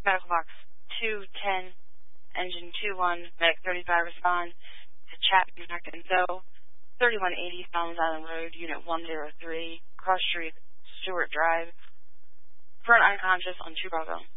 Medical Box 210, Engine 21, Medic 35 respond to Chapman Hackenzo, 3180 Falmouth Island Road, Unit 103, Cross Street, Stewart Drive. Current unconscious on 2 Bravo.